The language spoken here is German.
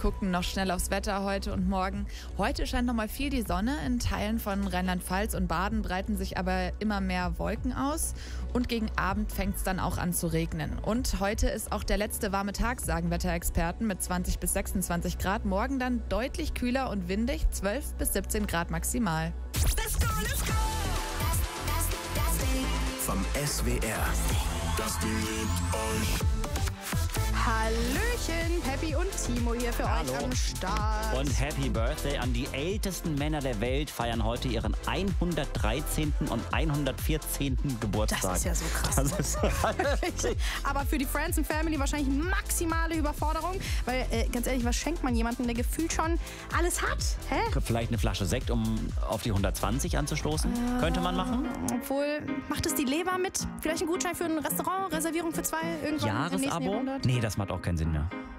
gucken noch schnell aufs Wetter heute und morgen. Heute scheint noch mal viel die Sonne. In Teilen von Rheinland-Pfalz und Baden breiten sich aber immer mehr Wolken aus. Und gegen Abend fängt es dann auch an zu regnen. Und heute ist auch der letzte warme Tag, sagen Wetterexperten, mit 20 bis 26 Grad. Morgen dann deutlich kühler und windig, 12 bis 17 Grad maximal. Let's go, let's go! Vom SWR. Das Ding liebt euch. Hallöchen, Peppi und Timo hier für euch am Start. Und Happy Birthday an die ältesten Männer der Welt, feiern heute ihren 113. und 114. Geburtstag. Das ist ja so krass. Das ist Aber für die Friends and Family wahrscheinlich maximale Überforderung, weil ganz ehrlich, was schenkt man jemandem, der gefühlt schon alles hat? Hä? Vielleicht eine Flasche Sekt, um auf die 120 anzustoßen? Könnte man machen? Obwohl, macht es die Leber mit? Vielleicht ein Gutschein für ein Restaurant, Reservierung für zwei irgendwann im nächsten Jahresabo? Jahrhundert? Nee, das macht auch keinen Sinn mehr.